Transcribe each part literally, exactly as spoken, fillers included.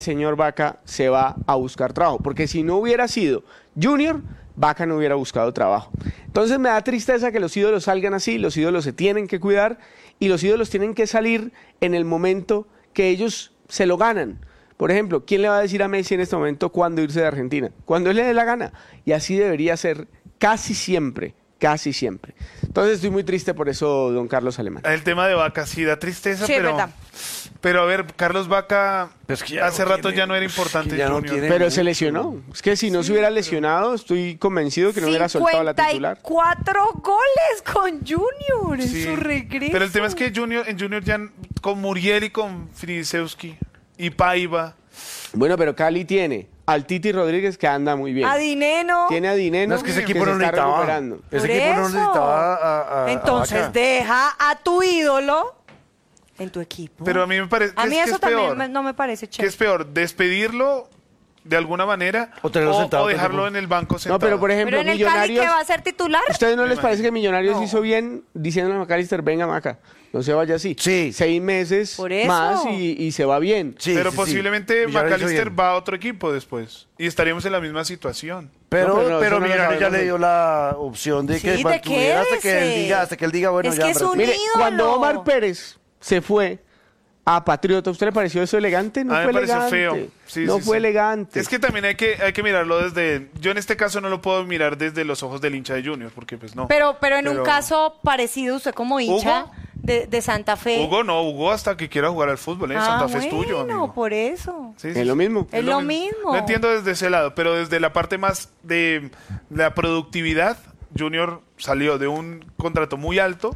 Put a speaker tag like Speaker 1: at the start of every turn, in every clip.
Speaker 1: señor Vaca se va a buscar trabajo, porque si no hubiera sido Junior, Vaca no hubiera buscado trabajo. Entonces me da tristeza que los ídolos salgan así, los ídolos se tienen que cuidar y los ídolos tienen que salir en el momento que ellos se lo ganan. Por ejemplo, ¿quién le va a decir a Messi en este momento cuándo irse de Argentina? Cuando él le dé la gana. Y así debería ser casi siempre, casi siempre. Entonces estoy muy triste por eso, don Carlos Alemán.
Speaker 2: El tema de Vaca sí da tristeza,
Speaker 3: Sí,
Speaker 2: pero...
Speaker 3: verdad.
Speaker 2: Pero a ver, Carlos Vaca
Speaker 4: Es que ya
Speaker 2: hace
Speaker 4: no
Speaker 2: rato
Speaker 4: tiene-
Speaker 2: ya no era
Speaker 4: es que
Speaker 2: importante
Speaker 4: ya no
Speaker 2: Junior.
Speaker 4: tiene-
Speaker 1: Pero se lesionó. Es que si no se hubiera lesionado, estoy convencido que no hubiera soltado la titular.
Speaker 3: cincuenta y cuatro goles con Junior en
Speaker 2: Sí.
Speaker 3: su regreso.
Speaker 2: Pero el tema es que Junior, en Junior ya con Muriel y con Frisewski y Paiva.
Speaker 1: Bueno, pero Cali tiene al Titi Rodríguez que anda muy bien.
Speaker 3: A Dineno.
Speaker 1: Tiene a Dineno
Speaker 4: No, es que ese
Speaker 1: se
Speaker 4: equipo no
Speaker 1: está
Speaker 4: necesitaba.
Speaker 1: recuperando.
Speaker 4: Ese
Speaker 3: Por
Speaker 4: equipo no
Speaker 3: eso.
Speaker 4: necesitaba a, a- a
Speaker 3: Entonces
Speaker 4: Vaca.
Speaker 3: deja a tu ídolo en tu equipo.
Speaker 2: Pero a mí me parece
Speaker 3: A
Speaker 2: que
Speaker 3: mí
Speaker 2: es, que
Speaker 3: eso
Speaker 2: es
Speaker 3: también
Speaker 2: peor.
Speaker 3: me- no me parece
Speaker 2: ¿Qué
Speaker 3: chévere.
Speaker 2: es peor? ¿Despedirlo de alguna manera
Speaker 4: O tenerlo sentado
Speaker 2: o
Speaker 4: todo el
Speaker 2: dejarlo
Speaker 4: tiempo?
Speaker 2: en el banco sentado?
Speaker 1: No, pero por ejemplo,
Speaker 3: Pero en el Cali,
Speaker 1: Millonarios...
Speaker 3: ¿que va a ser titular?
Speaker 1: ¿A ustedes no les parece que Millonarios
Speaker 3: No.
Speaker 1: hizo bien diciéndole a McAllister, venga Maca, no se vaya así?
Speaker 4: Sí.
Speaker 1: Seis meses
Speaker 3: Por eso.
Speaker 1: más y, y se va bien.
Speaker 4: Sí,
Speaker 2: pero
Speaker 4: sí, sí.
Speaker 2: posiblemente
Speaker 4: Millonarios hizo
Speaker 2: McAllister
Speaker 4: bien.
Speaker 2: va a otro equipo después y estaríamos en la misma situación.
Speaker 4: Pero,
Speaker 1: No, pero no,
Speaker 4: pero
Speaker 1: eso no lo
Speaker 4: Millonarios ya
Speaker 1: sabemos.
Speaker 4: le dio la opción de que
Speaker 3: Sí, de
Speaker 4: mantuviera hasta que él
Speaker 3: quédese.
Speaker 4: diga, hasta que él diga, bueno,
Speaker 3: Es
Speaker 4: ya.
Speaker 3: que es
Speaker 4: me
Speaker 3: un
Speaker 4: retiro.
Speaker 1: Mire,
Speaker 3: ídolo.
Speaker 1: cuando Omar Pérez se fue a Patriota, ¿a usted le pareció eso elegante? No
Speaker 2: A mí
Speaker 1: fue
Speaker 2: me pareció
Speaker 1: elegante.
Speaker 2: feo. Sí,
Speaker 1: no
Speaker 2: sí,
Speaker 1: fue
Speaker 2: sí.
Speaker 1: elegante.
Speaker 2: Es que también hay que, hay que mirarlo desde... Yo en este caso no lo puedo mirar desde los ojos del hincha de Junior, porque pues no.
Speaker 3: Pero, pero en un
Speaker 2: Pero-
Speaker 3: caso parecido, usted como hincha
Speaker 2: ¿Hugo?
Speaker 3: de, de Santa Fe.
Speaker 2: Hugo no, Hugo hasta que quiera jugar al fútbol, ¿eh?
Speaker 3: Ah,
Speaker 2: Santa Fe es
Speaker 3: bueno,
Speaker 2: tuyo, amigo.
Speaker 3: por eso.
Speaker 2: Sí, sí,
Speaker 1: Es lo
Speaker 2: sí.
Speaker 1: mismo.
Speaker 3: Es lo mismo.
Speaker 2: Lo entiendo desde ese lado, pero desde la parte más de la productividad, Junior salió de un contrato muy alto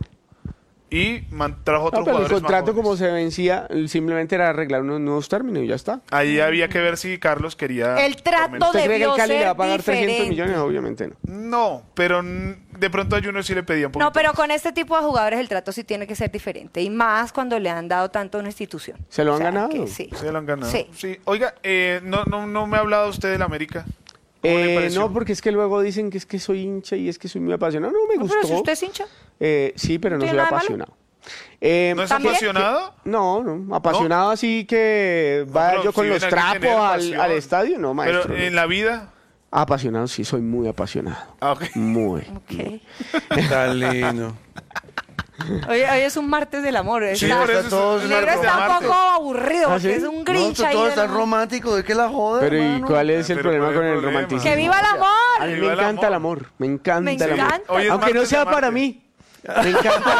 Speaker 2: y man- trajo otros
Speaker 1: No, pero el
Speaker 2: jugadores más
Speaker 1: contrato como
Speaker 2: jóvenes.
Speaker 1: se vencía simplemente era arreglar unos nuevos términos y ya está.
Speaker 2: Ahí había que ver si Carlos quería...
Speaker 3: El trato
Speaker 2: aumentar.
Speaker 1: ¿Usted cree que el
Speaker 3: debió
Speaker 1: Cali le va a
Speaker 3: ser
Speaker 1: pagar trescientos
Speaker 3: diferente.
Speaker 1: millones? Obviamente no.
Speaker 2: No, pero n- de pronto a Junior sí le pedía un poquito
Speaker 3: No, pero
Speaker 2: más.
Speaker 3: con este tipo de jugadores el trato sí tiene que ser diferente. Y más cuando le han dado tanto a una institución.
Speaker 1: ¿Se lo han
Speaker 3: O sea,
Speaker 1: ganado?
Speaker 3: que sí.
Speaker 2: Se lo han ganado.
Speaker 3: Sí.
Speaker 2: Sí. Oiga, eh, no, no, no me ha hablado usted del América. ¿Cómo le
Speaker 1: Eh,
Speaker 2: pareció?
Speaker 1: no, porque es que luego dicen que es que soy hincha y es que soy muy apasionado. No, me
Speaker 3: No,
Speaker 1: gustó.
Speaker 3: pero si usted es hincha.
Speaker 1: Eh, sí, pero
Speaker 3: ¿No
Speaker 1: no soy
Speaker 3: tiene nada de malo?
Speaker 1: apasionado. Eh,
Speaker 2: ¿No es
Speaker 3: ¿También?
Speaker 2: apasionado?
Speaker 1: No, no, apasionado así que vaya
Speaker 2: pero
Speaker 1: yo con
Speaker 2: sí,
Speaker 1: los
Speaker 2: hay que tener
Speaker 1: trapos al,
Speaker 2: pasión.
Speaker 1: al estadio, no, maestro.
Speaker 2: Pero
Speaker 1: no.
Speaker 2: en la vida...
Speaker 1: Apasionado, sí, soy muy apasionado.
Speaker 2: Ah, ok.
Speaker 1: Muy.
Speaker 3: Ok.
Speaker 4: Tan lindo.
Speaker 3: Hoy, hoy es un martes del amor.
Speaker 2: Sí,
Speaker 3: Está-
Speaker 2: por eso
Speaker 4: está todo
Speaker 2: es-
Speaker 3: el
Speaker 2: es
Speaker 3: negro
Speaker 2: martes de
Speaker 3: está un
Speaker 2: martes.
Speaker 3: poco aburrido
Speaker 1: ¿Ah,
Speaker 3: porque
Speaker 1: sí?
Speaker 3: es un
Speaker 4: No,
Speaker 3: grinch ahí.
Speaker 4: todo
Speaker 3: del
Speaker 4: es tan
Speaker 3: amor.
Speaker 4: romántico, ¿de qué la joda,
Speaker 1: Pero ¿y
Speaker 4: hermano?
Speaker 1: cuál es el
Speaker 2: Pero
Speaker 1: problema
Speaker 2: ¿cuál
Speaker 1: con
Speaker 2: es
Speaker 1: el
Speaker 2: el problema?
Speaker 1: romanticismo?
Speaker 3: ¡Que viva el
Speaker 1: A
Speaker 3: amor!
Speaker 1: mí me
Speaker 2: Viva el
Speaker 1: encanta el
Speaker 2: amor.
Speaker 1: amor, me encanta
Speaker 3: Me
Speaker 1: el amor.
Speaker 3: encanta.
Speaker 2: Hoy es
Speaker 1: Aunque no
Speaker 2: martes de
Speaker 1: sea para
Speaker 2: martes.
Speaker 1: mí. Me encanta.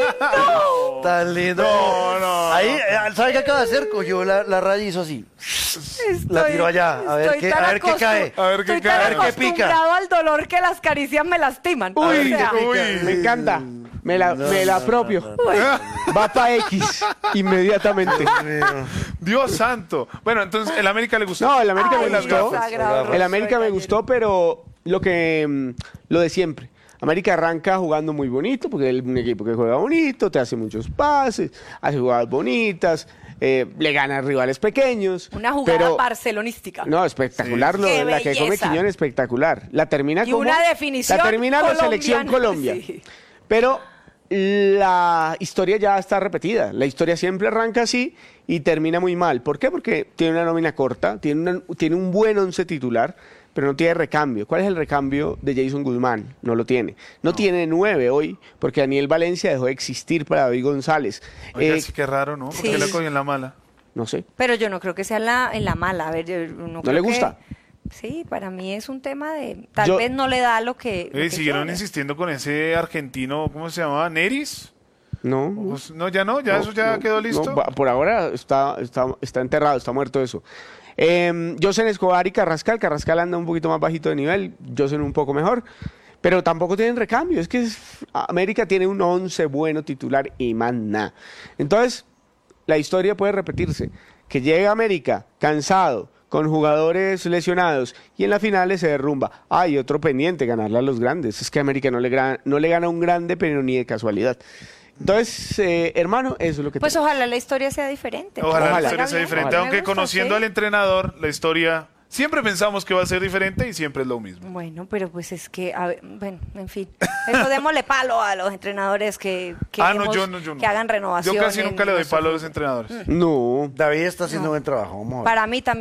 Speaker 4: Tan lindo.
Speaker 2: No, no,
Speaker 4: Ahí,
Speaker 2: no.
Speaker 4: eh, ¿sabe qué acaba de hacer? Cogió la, la raya y hizo así. La
Speaker 3: Estoy-
Speaker 4: tiró allá, a ver
Speaker 3: estoy
Speaker 4: qué-
Speaker 3: tan
Speaker 4: a ver qué
Speaker 3: acostum-
Speaker 4: cae.
Speaker 2: A ver qué
Speaker 3: estoy
Speaker 2: cae.
Speaker 3: tan
Speaker 2: A ver
Speaker 4: qué pica.
Speaker 3: acostumbrado al dolor que las caricias me lastiman.
Speaker 1: Uy,
Speaker 3: O sea,
Speaker 2: uy.
Speaker 1: me encanta. Me la,
Speaker 4: No,
Speaker 1: me la
Speaker 4: no,
Speaker 1: apropio.
Speaker 4: no, no,
Speaker 1: Va para X inmediatamente.
Speaker 2: Dios santo. Bueno, entonces, ¿el América le gustó?
Speaker 1: No, el América
Speaker 3: Ay,
Speaker 1: me
Speaker 2: las
Speaker 1: gustó.
Speaker 2: gafas.
Speaker 3: sagrado
Speaker 1: El América me
Speaker 3: rostro de
Speaker 1: gustó, pero lo que mm, lo de siempre. América arranca jugando muy bonito, porque es un equipo que juega bonito, te hace muchos pases, hace jugadas bonitas, eh, le gana a rivales pequeños.
Speaker 3: Una jugada
Speaker 1: pero-
Speaker 3: barcelonística.
Speaker 1: No, espectacular, lo-
Speaker 3: Qué
Speaker 1: la que come
Speaker 3: belleza.
Speaker 1: Quiñones, espectacular. La termina
Speaker 3: Y
Speaker 1: como...
Speaker 3: una definición
Speaker 1: La termina la selección
Speaker 3: colombiana,
Speaker 1: Colombia.
Speaker 3: sí.
Speaker 1: Pero la historia ya está repetida. La historia siempre arranca así y termina muy mal. ¿Por qué? Porque tiene una nómina corta, tiene, una- tiene un buen once titular, pero no tiene recambio. ¿Cuál es el recambio de Jason Guzmán? No lo tiene. No, tiene nueve hoy, porque Daniel Valencia dejó de existir para David González.
Speaker 2: Oiga,
Speaker 1: Eh,
Speaker 2: sí, qué raro, ¿no? ¿Por
Speaker 3: Sí.
Speaker 2: qué la cogió en la mala?
Speaker 1: no sé.
Speaker 3: Pero yo no creo que sea en la, en la mala. A ver, yo no, creo
Speaker 1: le
Speaker 3: que-
Speaker 1: gusta?
Speaker 3: Sí, para mí es un tema de... Tal
Speaker 1: Yo-
Speaker 3: vez no le da lo que... lo
Speaker 2: Eh,
Speaker 3: que
Speaker 2: siguieron
Speaker 3: quiere.
Speaker 2: insistiendo con ese argentino, ¿cómo se llamaba? ¿Neris?
Speaker 1: No.
Speaker 2: Pues, no, ya no, ya
Speaker 1: No,
Speaker 2: eso ya
Speaker 1: no,
Speaker 2: quedó
Speaker 1: no,
Speaker 2: listo.
Speaker 1: va- por ahora está, está, está enterrado, está muerto eso. Eh, Josen Escobar y Carrascal. Carrascal anda un poquito más bajito de nivel, Josen un poco mejor. Pero tampoco tienen recambio. Es que es- América tiene un once bueno titular y más nada. Entonces, la historia puede repetirse. Que llega América cansado, con jugadores lesionados, y en la final se derrumba. Hay otro pendiente, ganarle a los grandes. Es que América no le, gra- no le gana a un grande, pero ni de casualidad. Entonces, eh, hermano, eso es lo que
Speaker 3: Pues
Speaker 1: tenemos.
Speaker 3: ojalá la historia sea diferente.
Speaker 2: Ojalá,
Speaker 1: Ojalá.
Speaker 2: la historia sea
Speaker 3: Bien,
Speaker 2: diferente,
Speaker 3: ojalá.
Speaker 2: aunque
Speaker 3: Me gusta,
Speaker 2: conociendo
Speaker 3: sí.
Speaker 2: al entrenador, la historia Siempre pensamos que va a ser diferente y siempre es lo mismo.
Speaker 3: Bueno, pero pues es que, a ver, bueno, en fin. Eso démosle palo a los entrenadores que, que,
Speaker 2: ah, no,
Speaker 3: hemos-
Speaker 2: yo no, yo no.
Speaker 3: que hagan renovación.
Speaker 2: Yo casi
Speaker 3: en
Speaker 2: nunca le doy
Speaker 3: nuestro
Speaker 2: palo a los
Speaker 3: fútbol.
Speaker 2: entrenadores.
Speaker 1: No.
Speaker 4: David está haciendo buen trabajo. Vamos a ver.
Speaker 3: Para mí también.